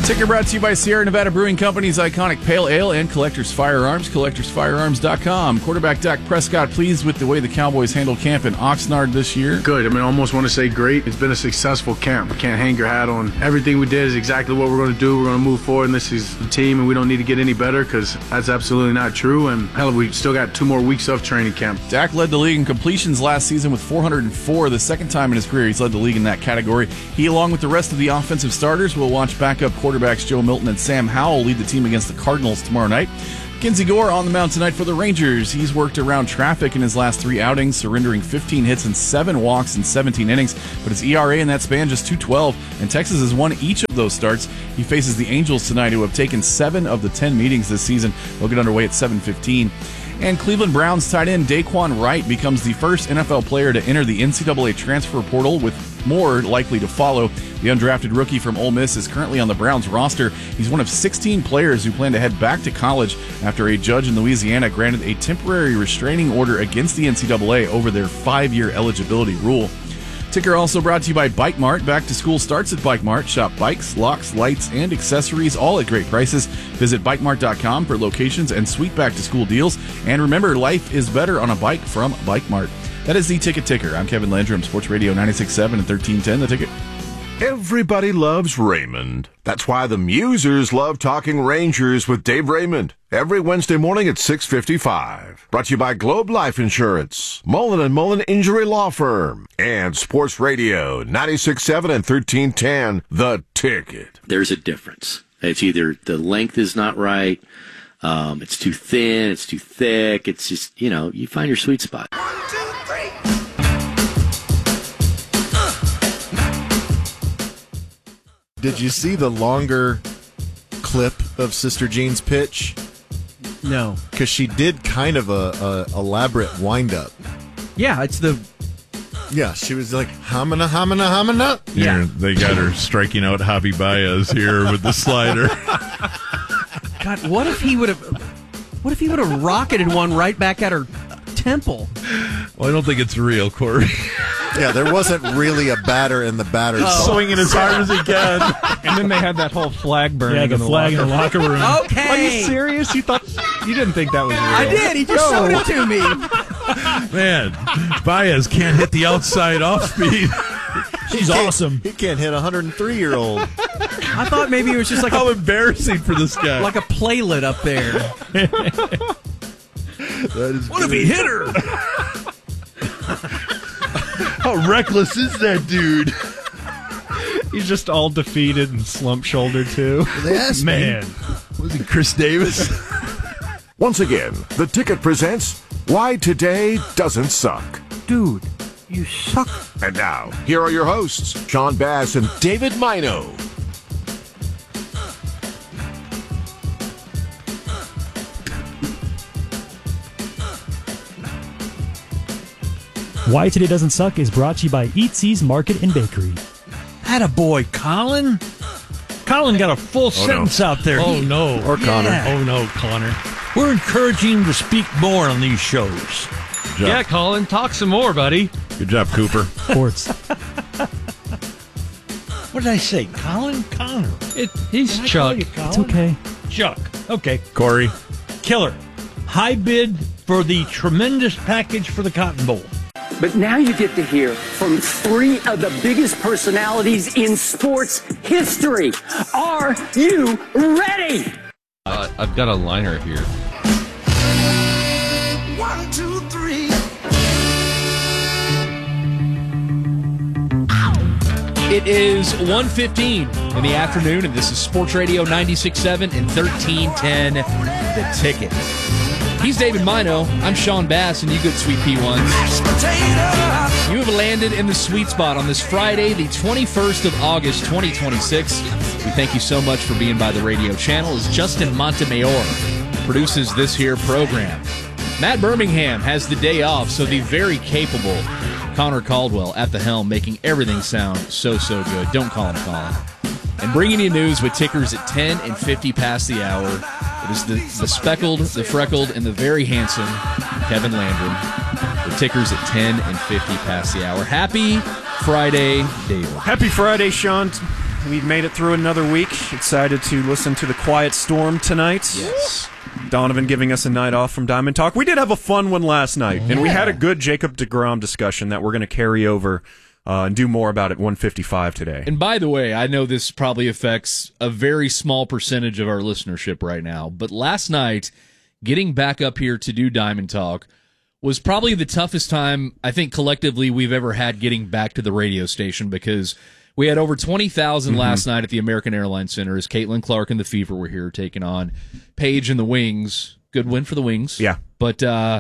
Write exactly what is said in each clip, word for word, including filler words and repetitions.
Ticker brought to you by Sierra Nevada Brewing Company's iconic Pale Ale and Collectors Firearms, collectors firearms dot com. Quarterback Dak Prescott pleased with the way the Cowboys handled camp in Oxnard this year. Good. I mean, I almost want to say great. It's been a successful camp. You can't hang your hat on. Everything we did is exactly what we're going to do. We're going to move forward, and this is the team, and we don't need to get any better because that's absolutely not true. And hell, we still got two more weeks of training camp. Dak led the league in completions last season with four hundred four, the second time in his career he's led the league in that category. He, along with the rest of the offensive starters, will watch backup quarterbacks Joe Milton and Sam Howell lead the team against the Cardinals tomorrow night. Kinsey Gore on the mound tonight for the Rangers. He's worked around traffic in his last three outings, surrendering fifteen hits and seven walks in seventeen innings, but his E R A in that span just two twelve, and Texas has won each of those starts. He faces the Angels tonight, who have taken seven of the ten meetings this season. They'll get underway at seven fifteen. And Cleveland Browns tight end Daquan Wright becomes the first N F L player to enter the N C double A transfer portal, with more likely to follow. The undrafted rookie from Ole Miss is currently on the Browns roster. He's one of sixteen players who plan to head back to college after a judge in Louisiana granted a temporary restraining order against the N C double A over their five-year eligibility rule. Ticker also brought to you by Bike Mart. Back to school starts at Bike Mart. Shop bikes, locks, lights, and accessories, all at great prices. Visit bike mart dot com for locations and sweet back-to-school deals. And remember, life is better on a bike from Bike Mart. That is the Ticket Ticker. I'm Kevin Landrum, Sports Radio ninety-six point seven and thirteen ten, The Ticket. Everybody loves Raymond. That's why the Musers love talking Rangers with Dave Raymond every Wednesday morning at six fifty-five. Brought to you by Globe Life Insurance, Mullen and Mullen Injury Law Firm, and Sports Radio ninety-six point seven and thirteen ten, The Ticket. There's a difference. It's either the length is not right, um, it's too thin, it's too thick. It's just, you know, you find your sweet spot. One, two, three. Did you see the longer clip of Sister Jean's pitch? No. Because she did kind of a, a elaborate wind-up. Yeah, it's the... Yeah, she was like, hamana, hamana, hamana. Yeah. Here, they got her striking out Javi Baez here with the slider. God, what if he would have... What if he would have rocketed one right back at her temple? Well, I don't think it's real, Corey. Yeah, there wasn't really a batter in the batter's oh. box. Swinging as hard as he can. And then they had that whole flag burning. Yeah, the, in the flag locker. in the locker room. Okay. Are you serious? You thought you didn't think that was real? I did. He just no. showed it to me. Man, Baez can't hit the outside off speed. She's awesome. He can't hit a one hundred three-year-old. I thought maybe it was just like How a, embarrassing for this guy. like a playlet up there. That is what if he hit her? How reckless is that dude? He's just all defeated and slump-shouldered, too. Yes, man. Was he Chris Davis? Once again, The Ticket presents Why Today Doesn't Suck. Dude, you suck. And now, here are your hosts, Sean Bass and David Mino. Why Today Doesn't Suck is brought to you by Eatsy's Market and Bakery. Attaboy, Colin. Colin got a full oh, sentence no. out there. Oh, no. Or yeah. Connor. Oh, no, Connor. We're encouraging him to speak more on these shows. Yeah, Colin, talk some more, buddy. Good job, Cooper. Sports. What did I say? Colin? Connor. It, he's Did Chuck. You, It's okay. Chuck. Okay. Corey. Killer. High bid for the tremendous package for the Cotton Bowl. But now you get to hear from three of the biggest personalities in sports history. Are you ready? Uh, I've got a liner here. One, two, three. It is one fifteen in the afternoon, and this is Sports Radio ninety-six point seven and thirteen ten, The Ticket. He's David Mino. I'm Sean Bass, and you good sweet P ones. You have landed in the sweet spot on this Friday, the twenty-first of August, twenty twenty-six. We thank you so much for being by the radio channel as Justin Montemayor produces this here program. Matt Birmingham has the day off, so the very capable Connor Caldwell at the helm, making everything sound so, so good. Don't call him Colin. And bringing you news with tickers at ten and fifty past the hour. It is the, the speckled, the freckled, and the very handsome Kevin Landrum. The tickers at ten and fifty past the hour. Happy Friday, David. Happy Friday, Sean. We made it through another week. Excited to listen to the Quiet Storm tonight. Yes. Donovan giving us a night off from Diamond Talk. We did have a fun one last night, and we had a good Jacob deGrom discussion that we're going to carry over uh, and do more about at one fifty-five today. And by the way, I know this probably affects a very small percentage of our listenership right now, but last night, getting back up here to do Diamond Talk was probably the toughest time, I think, collectively we've ever had getting back to the radio station, because we had over twenty thousand mm-hmm. last night at the American Airlines Center as Caitlin Clark and the Fever were here taking on Paige and the Wings. Good win for the Wings. Yeah. But uh,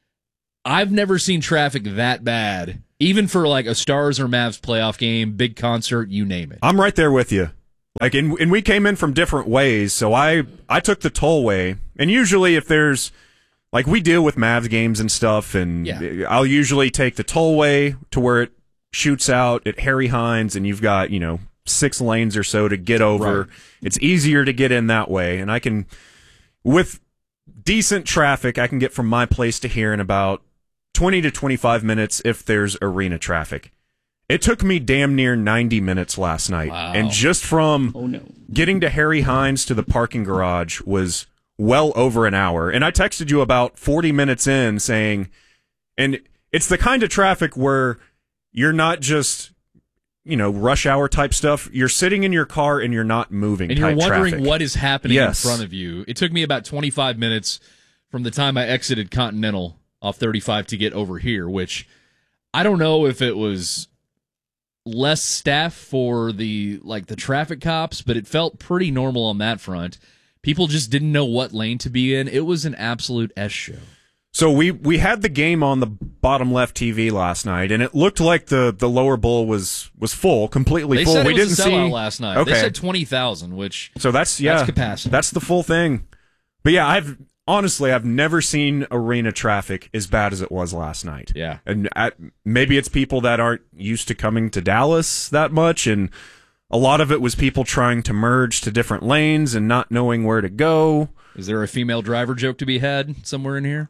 I've never seen traffic that bad, even for like a Stars or Mavs playoff game, big concert, you name it. I'm right there with you. Like, and, and we came in from different ways, so I, I took the tollway. And usually if there's, like, we deal with Mavs games and stuff, and yeah. I'll usually take the tollway to where it shoots out at Harry Hines, and you've got, you know, six lanes or so to get over. Right. It's easier to get in that way, and I can, with decent traffic, I can get from my place to here in about twenty to twenty-five minutes if there's arena traffic. It took me damn near ninety minutes last night, wow. and just from oh, no. getting to Harry Hines to the parking garage was well over an hour. And I texted you about forty minutes in saying, and it's the kind of traffic where you're not just, you know, rush hour type stuff. You're sitting in your car and you're not moving. And you're type wondering traffic. what is happening yes. in front of you. It took me about twenty-five minutes from the time I exited Continental off thirty-five to get over here, which I don't know if it was less staff for the like the traffic cops, but it felt pretty normal on that front. People just didn't know what lane to be in. It was an absolute S show. So we, we had the game on the bottom left T V last night, and it looked like the, the lower bowl was, was full, completely they full. Said we it was didn't a sellout see last night. Okay. They said twenty thousand, which so that's yeah, that's capacity. That's the full thing. But yeah, I've honestly I've never seen arena traffic as bad as it was last night. Yeah, and at, maybe it's people that aren't used to coming to Dallas that much, and a lot of it was people trying to merge to different lanes and not knowing where to go. Is there a female driver joke to be had somewhere in here?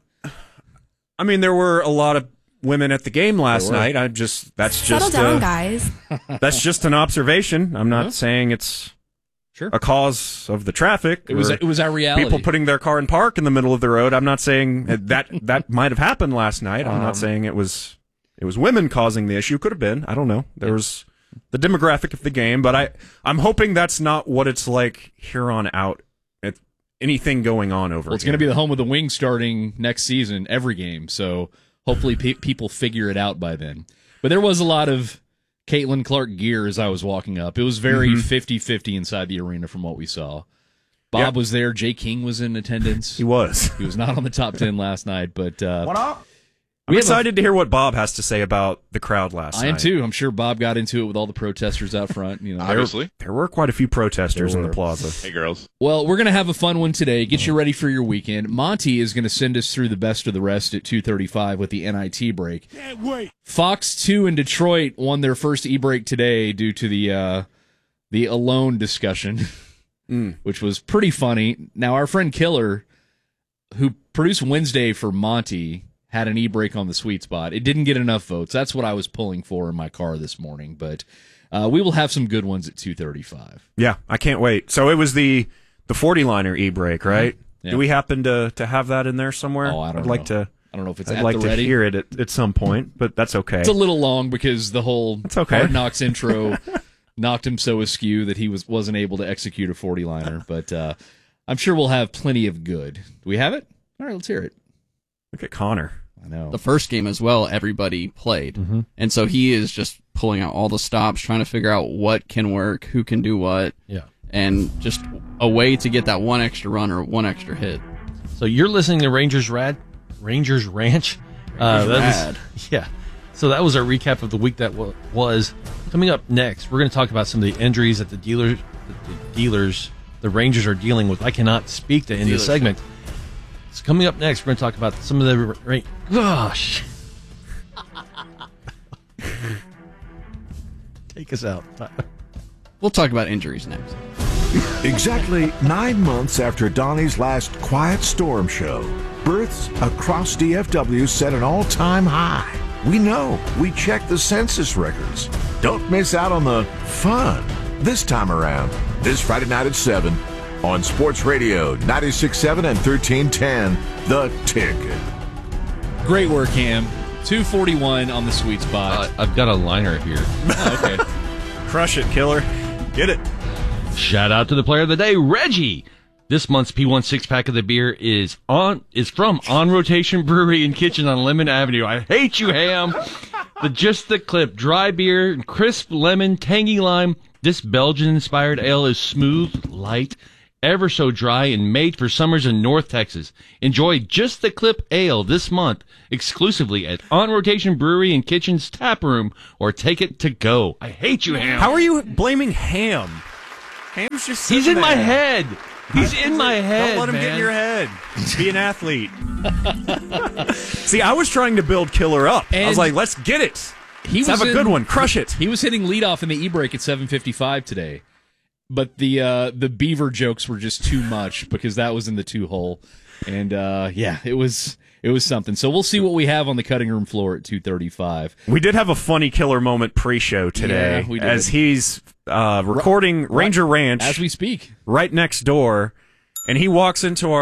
I mean, there were a lot of women at the game last night. I just that's Settle just down, uh, guys. That's just an observation. I'm not uh-huh. saying it's sure a cause of the traffic. It was it was our reality. People putting their car in park in the middle of the road. I'm not saying that that might have happened last night. I'm um, not saying it was it was women causing the issue. Could have been. I don't know. There was the demographic of the game, but I I'm hoping that's not what it's like here on out. Anything going on over well, it's here. going to be the home of the Wings starting next season, every game. So hopefully pe- people figure it out by then. But there was a lot of Caitlin Clark gear as I was walking up. It was very mm-hmm. fifty-fifty inside the arena from what we saw. Bob yep. was there. Jay King was in attendance. He was. He was not on the top ten last night. But uh, what up? I'm excited a, to hear what Bob has to say about the crowd last I night. I am too. I'm sure Bob got into it with all the protesters out front. You know, Obviously. There, there were quite a few protesters in the plaza. Hey, girls. Well, we're going to have a fun one today. Get you ready for your weekend. Monty is going to send us through the best of the rest at two thirty-five with the N I T break. Can't wait. Fox two in Detroit won their first e-break today due to the uh, the alone discussion, mm. which was pretty funny. Now, our friend Killer, who produced Wednesday for Monty, had an e-break on the sweet spot. It didn't get enough votes. That's what I was pulling for in my car this morning. But uh, we will have some good ones at two thirty-five. Yeah, I can't wait. So it was the the forty-liner e-break, right? Mm-hmm. Yeah. Do we happen to, to have that in there somewhere? Oh, I don't I'd know. like to. I don't know if it's I'd at like the to ready. hear it at, at some point, but that's okay. It's a little long because the whole That's okay. Hard Knocks intro knocked him so askew that he was, wasn't able to execute a forty-liner. But uh, I'm sure we'll have plenty of good. Do we have it? All right, let's hear it. Look at Connor. I know. The first game as well, everybody played. Mm-hmm. And so he is just pulling out all the stops, trying to figure out what can work, who can do what. Yeah. And just a way to get that one extra run or one extra hit. So you're listening to Rangers Rad, Rangers Ranch. Uh, Rangers that Rad. Was, yeah. So that was our recap of the week that w- was. Coming up next, we're going to talk about some of the injuries that the dealers, that the dealers, the Rangers are dealing with. I cannot speak to in this segment. So coming up next, we're going to talk about some of the... Ra- Gosh. Take us out. We'll talk about injuries next. Exactly nine months after Donnie's last Quiet Storm show, births across D F W set an all-time high. We know. We checked the census records. Don't miss out on the fun this time around, this Friday night at seven on Sports Radio ninety-six point seven and thirteen ten, The Ticket. Great work, Cam. two forty-one on the sweet spot. Uh, I've got a liner here. Oh, okay. Crush it, killer. Get it. Shout out to the player of the day, Reggie. This month's P one six-pack of the beer is on is from On Rotation Brewery and Kitchen on Lemon Avenue. I hate you, Ham. The Just the Clip dry beer, crisp lemon, tangy lime. This Belgian-inspired ale is smooth, light, ever so dry, and made for summers in North Texas. Enjoy Just the Clip ale this month exclusively at On Rotation Brewery and Kitchen's tap room, or take it to go. I hate you, Ham. How are you blaming Ham? Ham's just He's sitting in my there. head. He's in my head. Don't let him man. get in your head. Be an athlete. See, I was trying to build Killer up. I was And like, let's get it. He Let's was have a in- good one. Crush it. He was hitting leadoff in the e-break at seven fifty-five today. But the uh, the Beaver jokes were just too much because that was in the two hole. And uh, yeah, it was it was something. So we'll see what we have on the cutting room floor at two thirty-five. We did have a funny Killer moment pre-show today, Yeah, we did. as he's uh, recording Right- Ranger Ranch as we speak, right next door, and he walks into our